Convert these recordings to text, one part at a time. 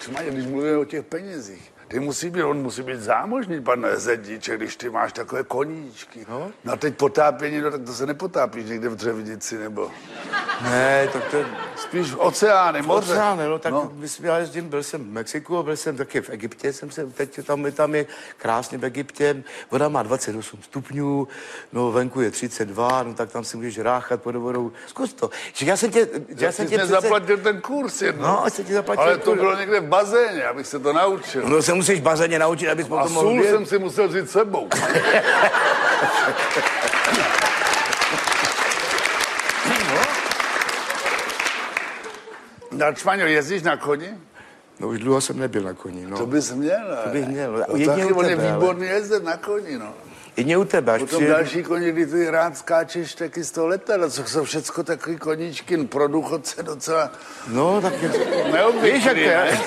Čmaně, když mluvíme o těch penězích, on musí být zámožný, pan Zedíček, když ty máš takové koníčky. No a teď potápění, no tak to se nepotápíš někde v Dřevnici, nebo... Ne, tak to je... Spíš v oceány, moře. Oceány, no tak já jezdím, byl jsem v Mexiku, byl jsem taky v Egyptě, teď tam je krásně v Egyptě, voda má 28 stupňů, no venku je 32, no tak tam si můžeš ráchat pod vodou. Zkus to. Já jsem tě nezaplatil ten kurz jednou. No, jsem ti zaplatil. Ale to bylo někde v bazéně, abych se to naučil. No se musíš v bazéně naučit, abys potom mohl vědět. A sůl jsem si musel vzít sebou. Na Čmaňo, jezdíš na koni? No už dlouho jsem nebyl na koni, no. To bys měl. To bych měl. On je výborný jezdec na koni, no. Jedně u tebe, až potom další koni, kdy ty rád skáčeš taky z toho letadla, co jsou všecko takový koníčky pro důchodce docela... No, tak je... Neobvyklý, ne?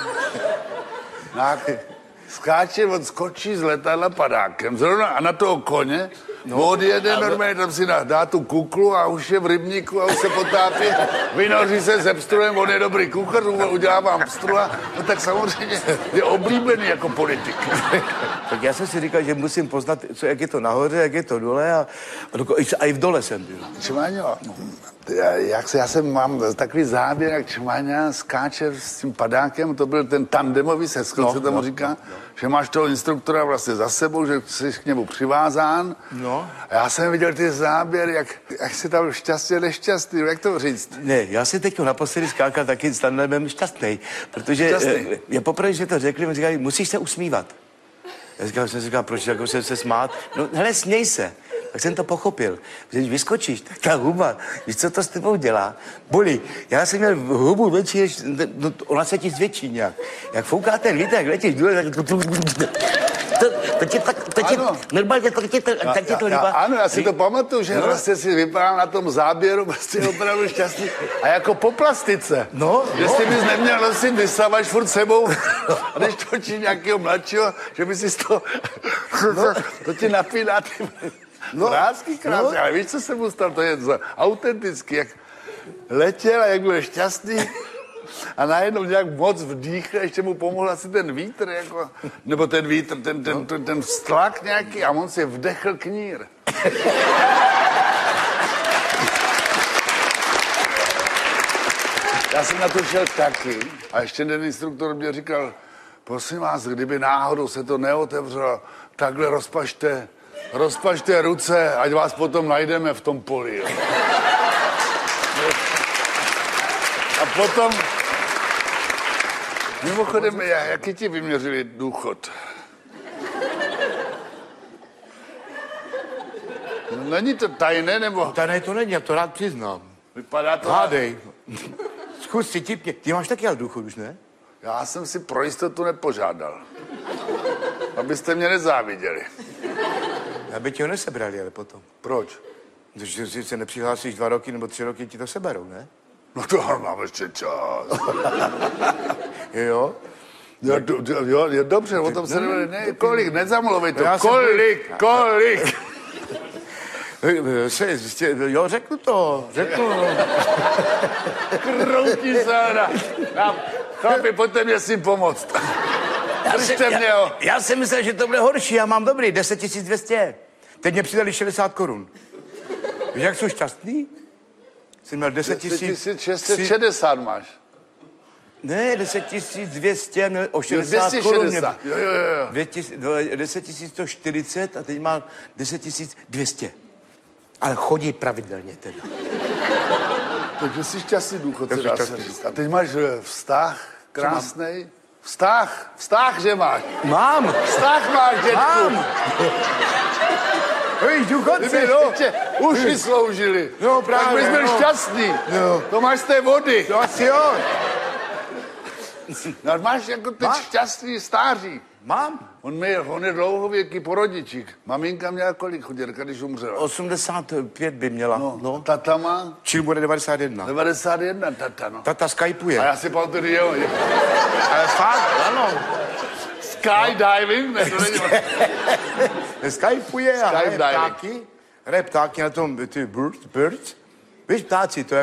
Skáče, on skočí z letadla padákem, zrovna a na toho koně, odjede normálně, tam si dá tu kuklu a už je v rybníku a už se potápí, vynoří se se pstruhem, on je dobrý kuchař, udělá vám pstru a no tak samozřejmě je oblíbený jako politik. Tak já jsem si říkal, že musím poznat, jak je to nahoře, jak je to dole a i v dole jsem byl. Čmaňo, já jsem mám takový záběr, jak Čmaňa skáče s tím padákem, to byl ten tandemový seskok, se tomu říká, že máš toho instruktora vlastně za sebou, že jsi k němu přivázán. No. A já jsem viděl ty záběry, jak jsi tam šťastně nešťastný, jak to říct? Ne, já si teď naposledy skákal taky s tandemem šťastný, protože je poprvé, že to řekli, mi říkali, musíš se usmívat. Já jsem říkal, proč jako se smát? No hele, směj se. Tak jsem to pochopil. Když vyskočíš, tak ta huba, víš, co to s tebou dělá? Bolí. Já jsem měl hubu větší, no, ona se ti zvětší nějak. Jak fouká ten vítr, jak letíš důle, tak... Normálně tak ti to líbá. Ano, já si to pamatuju, že vlastně si vypadal na tom záběru prostě opravdu šťastný. A jako po plastice. Jestli bys neměl nosit vysavač furt sebou a když točíš nějakého mladšího, že by si to... to ti napíná ty... Vrázky krásně, ale víš, co se mu stalo? To je autentický, jak letěl a jak byl šťastný a najednou nějak moc vdýchl, ještě mu pomohl asi ten vítr, jako, nebo ten vítr, ten vztlak nějaký a on si vdechl knír. Já jsem na to šel taky a ještě ten instruktor mě říkal, prosím vás, kdyby náhodou se to neotevřelo, takhle rozpažte ruce, ať vás potom najdeme v tom poli. Jo. A potom... Mimochodem, jaký ti vyměřili důchod? No, není to tajné, nebo... Tajné to není, já to rád přiznám. Vypadá to... Hádej. Zkus si tipně. Ty máš taky ale důchod už, ne? Já jsem si pro jistotu nepožádal. Abyste mě nezáviděli. Aby ti ho nesebrali, ale potom. Proč? Když se nepřihlásíš 2 roky nebo 3 roky, ti to seberou, ne? No to mám ještě čas. Jo? Jo, dobře, o tom se ne, kolik, nezamluvej to, kolik? Jo, řeknu to. Kroutí se na... Chlapi, pojďte mě s tím pomoct. Já jsem myslel, že to bude horší, já mám dobrý, 10 200. Teď mě přidali 60 korun. Víš, jak jsou šťastný? Jsi měl 10 660 máš. Ne, 10 200, měl o 60 korun. Jo. 10 140 a teď má 10 200. Ale chodí pravidelně teda. Takže jsi šťastný důchodce, dá se říct. A teď máš vztah krásnej. Vztah, že máš. Mám. Vztah máš, dětku. Mám. Hej, důchodce, no. Uši sloužili. No, právě. Tak bys byl šťastný. No. To máš z té vody. To asi jo. No, máš jako teď šťastný stáří. Mám. On je dlouhověký porodičík. Maminka měla kolik chuděrka, když umřela? 85 by měla. No. Tata má? Čili bude 91. 91 tata, no. Tata skypuje. A já si pamatuju, jo. Ale fakt, ano. Skydiving? Ne, to není. Skypuje a hraje ptáky na tom, ty birds. Víš, ptáci, to je